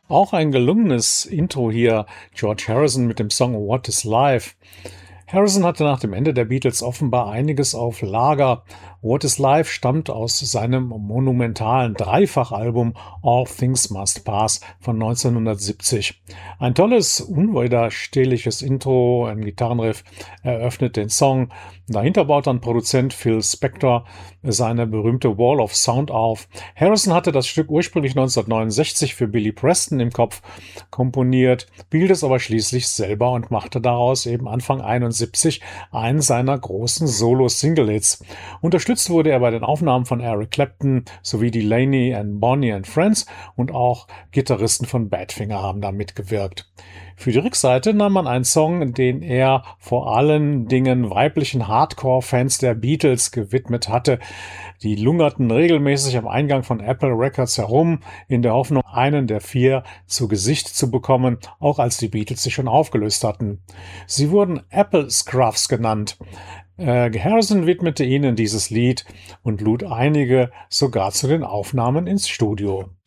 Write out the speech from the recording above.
Auch ein gelungenes Intro hier, George Harrison mit dem Song What is Life. Harrison hatte nach dem Ende der Beatles offenbar einiges auf Lager. What is Life stammt aus seinem monumentalen Dreifachalbum All Things Must Pass von 1970. Ein tolles, unwiderstehliches Intro, ein Gitarrenriff eröffnet den Song. Dahinter baut dann Produzent Phil Spector seine berühmte Wall of Sound auf. Harrison hatte das Stück ursprünglich 1969 für Billy Preston im Kopf komponiert, behielt es aber schließlich selber und machte daraus eben Anfang 71 einen seiner großen Solo-Single-Hits. Unterstützt wurde er bei den Aufnahmen von Eric Clapton sowie Delaney and Bonnie and Friends und auch Gitarristen von Badfinger haben da mitgewirkt. Für die Rückseite nahm man einen Song, den er vor allen Dingen weiblichen Hardcore-Fans der Beatles gewidmet hatte. Die lungerten regelmäßig am Eingang von Apple Records herum, in der Hoffnung, einen der vier zu Gesicht zu bekommen, auch als die Beatles sich schon aufgelöst hatten. Sie wurden Apple Scruffs genannt. Harrison widmete ihnen dieses Lied und lud einige sogar zu den Aufnahmen ins Studio.